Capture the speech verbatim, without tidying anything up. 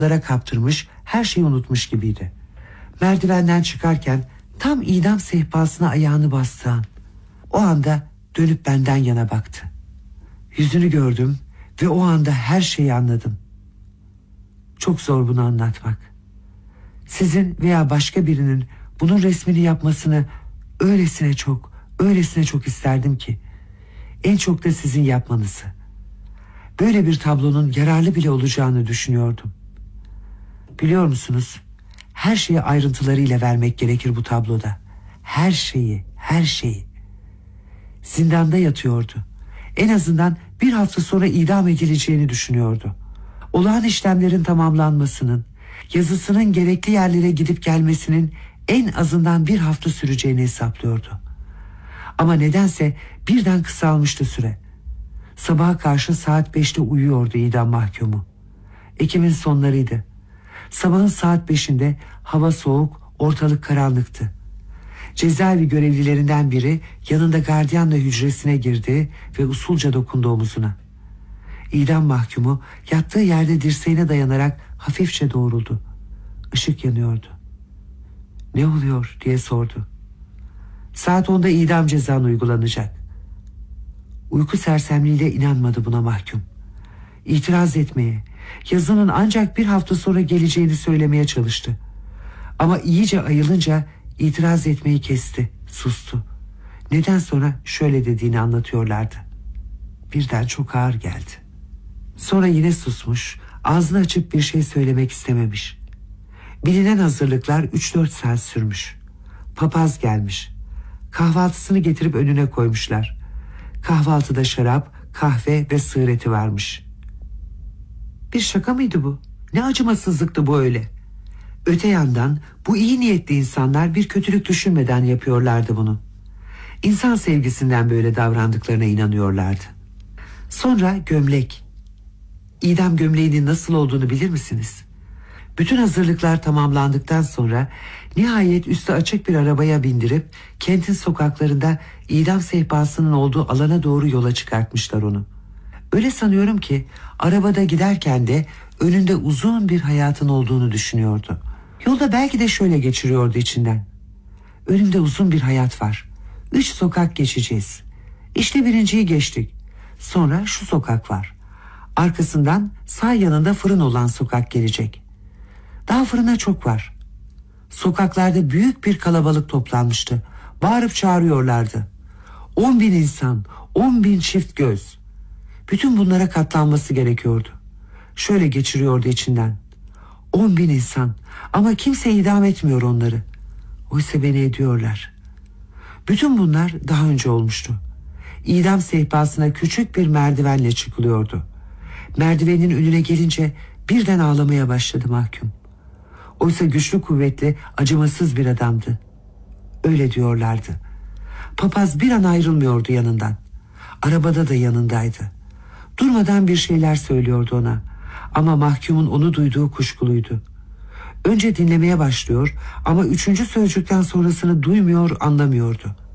lara kaptırmış, her şeyi unutmuş gibiydi. Merdivenden çıkarken tam idam sehpasına ayağını bastığı an, o anda dönüp benden yana baktı. Yüzünü gördüm ve o anda her şeyi anladım. Çok zor bunu anlatmak. Sizin veya başka birinin bunun resmini yapmasını öylesine çok, öylesine çok isterdim ki. En çok da sizin yapmanızı. Böyle bir tablonun yararlı bile olacağını düşünüyordum. Biliyor musunuz? Her şeyi ayrıntılarıyla vermek gerekir bu tabloda. Her şeyi, her şeyi. Zindanda yatıyordu. En azından bir hafta sonra idam edileceğini düşünüyordu. Olağan işlemlerin tamamlanmasının, yazısının gerekli yerlere gidip gelmesinin en azından bir hafta süreceğini hesaplıyordu. Ama nedense birden kısalmıştı süre. Sabaha karşı saat beşte uyuyordu idam mahkumu. Ekim'in sonlarıydı. Sabahın saat beşinde hava soğuk, ortalık karanlıktı. Cezaevi görevlilerinden biri yanında gardiyanla hücresine girdi ve usulca dokundu omuzuna. İdam mahkumu yattığı yerde dirseğine dayanarak hafifçe doğruldu. Işık yanıyordu. "Ne oluyor?" diye sordu. "Saat onda idam cezan uygulanacak." Uyku sersemliğiyle inanmadı buna mahkum. İtiraz etmeye, yazının ancak bir hafta sonra geleceğini söylemeye çalıştı. Ama iyice ayılınca itiraz etmeyi kesti, sustu. Neden sonra şöyle dediğini anlatıyorlardı. Birden çok ağır geldi. Sonra yine susmuş, ağzını açıp bir şey söylemek istememiş. Bilinen hazırlıklar üç dört saat sürmüş. Papaz gelmiş. Kahvaltısını getirip önüne koymuşlar. Kahvaltıda şarap, kahve ve sığır eti varmış. Bir şaka mıydı bu? Ne acımasızlıktı bu öyle? Öte yandan bu iyi niyetli insanlar bir kötülük düşünmeden yapıyorlardı bunu. İnsan sevgisinden böyle davrandıklarına inanıyorlardı. Sonra gömlek. İdam gömleğinin nasıl olduğunu bilir misiniz? Bütün hazırlıklar tamamlandıktan sonra nihayet üstü açık bir arabaya bindirip kentin sokaklarında idam sehpasının olduğu alana doğru yola çıkartmışlar onu. Öyle sanıyorum ki arabada giderken de önünde uzun bir hayatın olduğunu düşünüyordu. Yolda belki de şöyle geçiriyordu içinden. Önümde uzun bir hayat var. Üç sokak geçeceğiz. İşte birinciyi geçtik. Sonra şu sokak var. Arkasından sağ yanında fırın olan sokak gelecek. Daha fırına çok var. Sokaklarda büyük bir kalabalık toplanmıştı. Bağırıp çağırıyorlardı. On bin insan, on bin çift göz. Bütün bunlara katlanması gerekiyordu. Şöyle geçiriyordu içinden. On bin insan ama kimse idam etmiyor onları. Oysa beni ediyorlar. Bütün bunlar daha önce olmuştu. İdam sehpasına küçük bir merdivenle çıkılıyordu. Merdivenin önüne gelince birden ağlamaya başladı mahkum. Oysa güçlü kuvvetli, acımasız bir adamdı. Öyle diyorlardı. Papaz bir an ayrılmıyordu yanından. Arabada da yanındaydı. Durmadan bir şeyler söylüyordu ona. Ama mahkumun onu duyduğu kuşkuluydu. Önce dinlemeye başlıyor ama üçüncü sözcükten sonrasını duymuyor, anlamıyordu.